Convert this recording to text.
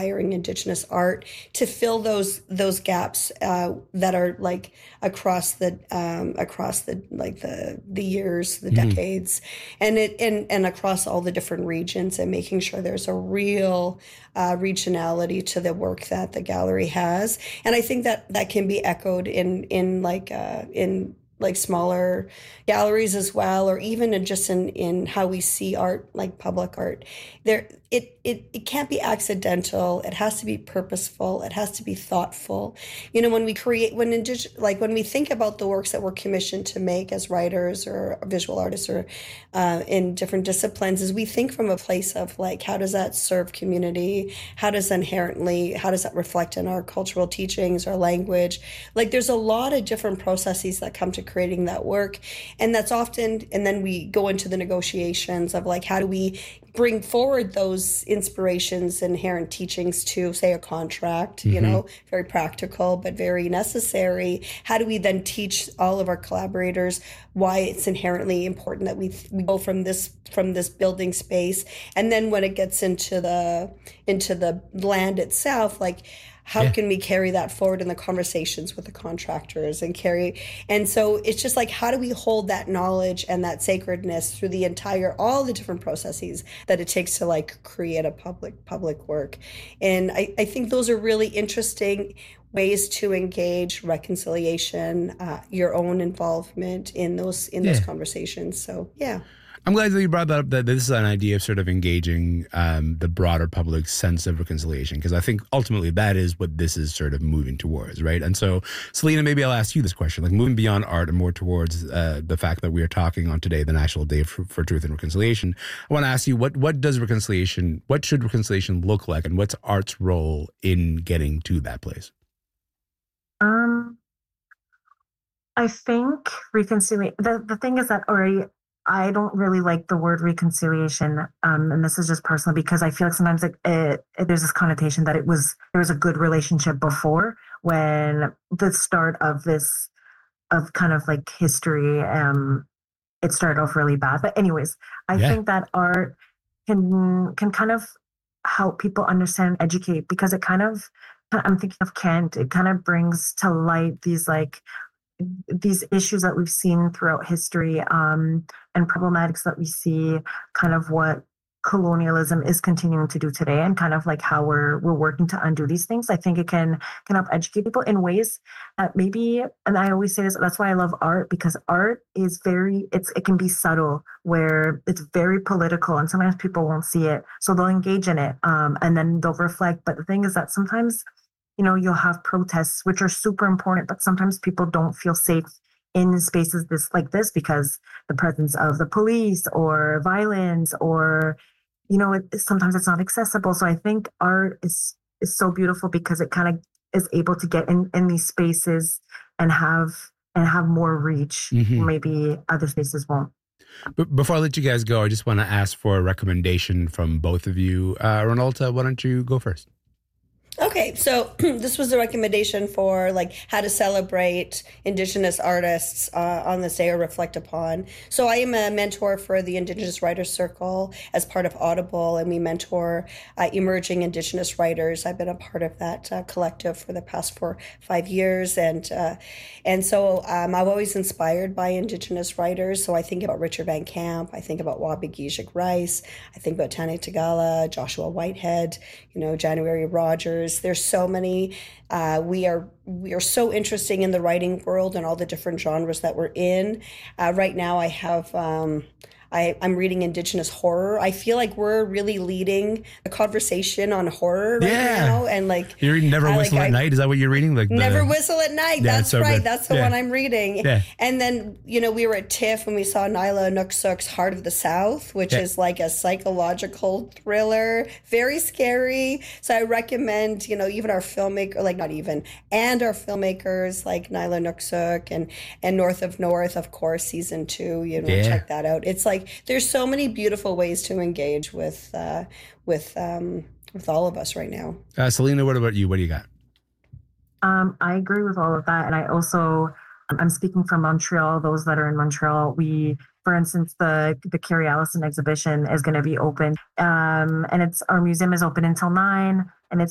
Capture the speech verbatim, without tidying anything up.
inspiring Indigenous art to fill those those gaps uh, that are like across the um, across the like the the years, the Mm-hmm. decades, and it and and across all the different regions, and making sure there's a real uh, regionality to the work that the gallery has. And I think that that can be echoed in in like uh, in like smaller galleries as well, or even in just in, in how we see art, like public art. There, it, it, it can't be accidental. It has to be purposeful. It has to be thoughtful. You know, when we create, when indig- like when we think about the works that we're commissioned to make as writers or visual artists or uh, in different disciplines, is we think from a place of like, how does that serve community? How does that inherently, how does that reflect in our cultural teachings, our language? Like there's a lot of different processes that come to creating that work. And that's often, and then we go into the negotiations of like, how do we bring forward those inspirations, inherent teachings to, say, a contract, mm-hmm. you know, very practical, but very necessary. How do we then teach all of our collaborators why it's inherently important that we, we go from this from this building space? And then when it gets into the into the land itself, like, how yeah. can we carry that forward in the conversations with the contractors and carry, and so it's just like, how do we hold that knowledge and that sacredness through the entire, all the different processes that it takes to like create a public, public work. And I, I think those are really interesting ways to engage reconciliation, uh, your own involvement in those, in yeah. those conversations. So, yeah. I'm glad that you brought that up, that this is an idea of sort of engaging um, the broader public's sense of reconciliation, because I think ultimately that is what this is sort of moving towards, right? And so, Selena, maybe I'll ask you this question, like moving beyond art and more towards uh, the fact that we are talking on today, the National Day for, for Truth and Reconciliation. I want to ask you, what what does reconciliation, what should reconciliation look like, and what's art's role in getting to that place? Um, I think reconciliation, the, the thing is that already, I don't really like the word reconciliation, um, and this is just personal, because I feel like sometimes it, it, it, there's this connotation that it was there was a good relationship before, when the start of this of kind of like history, um, it started off really bad. But anyways, I yeah. think that art can can kind of help people understand, educate, because it kind of, I'm thinking of Kent, it kind of brings to light these like these issues that we've seen throughout history, um, and problematics that we see, kind of what colonialism is continuing to do today, and kind of like how we're we're working to undo these things. I think it can can help educate people in ways that maybe, and I always say this, that's why I love art, because art is very, it's it can be subtle, where it's very political, and sometimes people won't see it, so they'll engage in it, um, and then they'll reflect. But the thing is that sometimes, you know, you'll have protests, which are super important, but sometimes people don't feel safe in spaces this like this because the presence of the police or violence, or, you know, it, sometimes it's not accessible. So I think art is is so beautiful because it kind of is able to get in, in these spaces and have and have more reach. Mm-hmm. Maybe other spaces won't. But before I let you guys go, I just want to ask for a recommendation from both of you. Uh, Renalta, why don't you go first? Okay, so this was a recommendation for like how to celebrate Indigenous artists uh, on this day or reflect upon. So I am a mentor for the Indigenous Writers Circle as part of Audible, and we mentor uh, emerging Indigenous writers. I've been a part of that uh, collective for the past four, five years, and uh, and so um, I'm always inspired by Indigenous writers. So I think about Richard Van Camp, I think about Wabigishik Rice, I think about Tane Tagala, Joshua Whitehead, you know, January Rogers. There's so many. Uh, we are we are so interesting in the writing world and all the different genres that we're in. Uh, right now, I have um, I, I'm reading Indigenous horror. I feel like we're really leading the conversation on horror right yeah. now. And like you're reading Never I, Whistle like, at I, Night. Is that what you're reading? Like the, Never Whistle at Night. Yeah, That's so right. good. That's the yeah. one I'm reading. Yeah. And then, you know, we were at TIFF and we saw Nyla Nuksuk's Heart of the South, which yeah. is like a psychological thriller, very scary. So I recommend, you know, even our filmmaker, like not even, and our filmmakers like Nyla Nuksuk and, and North of North, of course, season two, you know, yeah. check that out. It's like, there's so many beautiful ways to engage with uh, with um, with all of us right now. Uh, Selena, what about you? What do you got? Um, I agree with all of that, and I also I'm speaking from Montreal. Those that are in Montreal, we, for instance, the the Carrie Allison exhibition is going to be open, um, and it's our museum is open until nine, and it's